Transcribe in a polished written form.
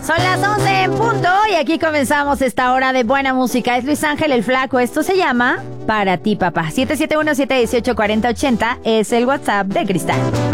Son las 11 en punto y aquí comenzamos esta hora de buena música. Es Luis Ángel el Flaco. Esto se llama Para ti, papá. 771-718-4080 es el WhatsApp de Cristal.